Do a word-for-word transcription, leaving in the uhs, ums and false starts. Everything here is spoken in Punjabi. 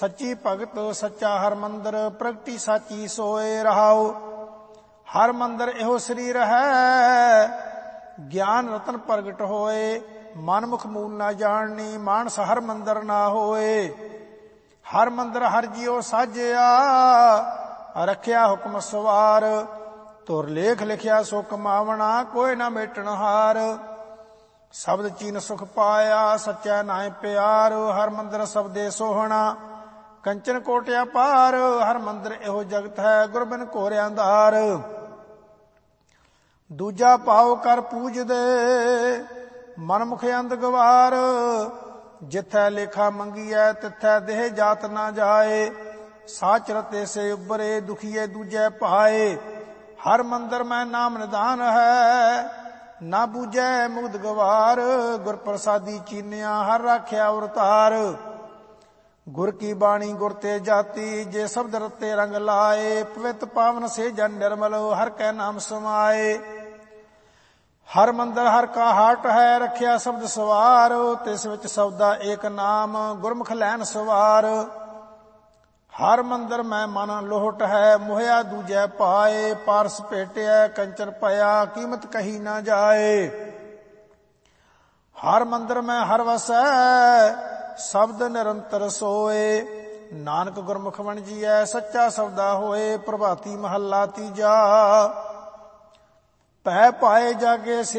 ਸੱਚੀ ਭਗਤ ਸੱਚਾ ਹਰ ਮੰਦਰ, ਪ੍ਰਗਟੀ ਸਾਚੀ ਸੋਏ ਰਹਾਉ। ਹਰ ਮੰਦਰ ਇਹੋ ਸਰੀਰ ਹੈ, ਗਿਆਨ ਰਤਨ ਪ੍ਰਗਟ ਹੋਏ। ਮਨ ਮੁਖ ਮੂਲ ਨਾ ਜਾਣਨੀ, ਮਾਨਸ ਹਰ ਮੰਦਰ ਨਾ ਹੋਏ। ਹਰ ਮੰਦਰ ਹਰ ਜੀਉ ਸਾਜਿਆ, ਰੱਖਿਆ ਹੁਕਮ ਸਵਾਰ। ਤੁਰ ਲੇਖ ਲਿਖਿਆ ਸੋ ਕਮਾਵਣਾ, ਕੋਈ ਨਾ ਮੇਟਣ ਹਾਰ। ਸ਼ਬਦ ਚੀਨ ਸੁਖ ਪਾਇਆ, ਸੱਚਾ ਨਾਇ ਪਿਆਰ। ਹਰ ਮੰਦਰ ਸਬਦੇ ਸੋਹਣਾ, ਕੰਚਨ ਕੋਟਿਆ ਪਾਰ। ਹਰ ਮੰਦਰ ਇਹੋ ਜਗਤ ਹੈ, ਗੁਰਬਿਨ ਘੋਰ ਅੰਧਾਰ। ਦੂਜਾ ਭਾਉ ਕਰ ਪੂਜਦੇ, ਮਨ ਮੁਖ ਅੰਧ ਗਵਾਰ। ਜਿਥੈ ਲੇਖਾ ਮੰਗੀਐ, ਤਿਥੈ ਦੇਹ ਜਾਤ ਨਾ ਜਾਏ। ਸਾਚ ਰਤੇ ਸੇ ਉਬਰੇ, ਦੁਖੀਏ ਦੂਜੈ ਪਾਏ। ਹਰ ਮੰਦਰ ਮੈਂ ਨਾਮ ਨਿਧਾਨ ਹੈ, ਨਾ ਬੂਝੈ ਮੁਗਧ ਗਵਾਰ। ਗੁਰ ਪ੍ਰਸਾਦੀ ਚੀਨਿਆ, ਹਰ ਰਾਖਿਆ ਉਰਤਾਰ। ਗੁਰ ਕੀ ਬਾਣੀ ਗੁਰ ਤੇ ਜਾਤੀ, ਜੇ ਸ਼ਬਦ ਰਤੇ ਰੰਗ ਲਾਏ। ਪਵਿੱਤ ਪਾਵਨ ਸੇ ਜਨ ਨਿਰਮਲ, ਹਰ ਕੈ ਨਾਮ ਸਮਾਏ। ਹਰ ਮੰਦਰ ਹਰ ਕਾ ਹਾਟ ਹੈ, ਰੱਖਿਆ ਸ਼ਬਦ ਸਵਾਰ। ਤਿਸ ਵਿੱਚ ਸਬਦਾ ਏਕ ਨਾਮ, ਗੁਰਮੁਖ ਲੈਨ ਸਵਾਰ। ਹਰ ਮੰਦਰ ਮੈਂ ਮਨ ਲੋਹਟ ਹੈ, ਮੋਹਿਆ ਦੂਜੈ ਪਾਏ। ਪਾਰਸ ਭੇਟਿਆ ਕੰਚਨ ਪਿਆ, ਕੀਮਤ ਕਹੀ ਨਾ ਜਾਏ। ਹਰ ਮੰਦਰ ਮੈਂ ਹਰ ਵਸੈ, ਸ਼ਬਦ ਨਿਰੰਤਰ ਸੋਏ। ਨਾਨਕ ਗੁਰਮੁਖ ਵਣਜੀਐ, ਸੱਚਾ ਸੌਦਾ ਹੋਏ। ਪ੍ਰਭਾਤੀ ਮਹੱਲਾ ਤੀਜਾ। ਪੈ ਪਾਏ ਜਾਗੇ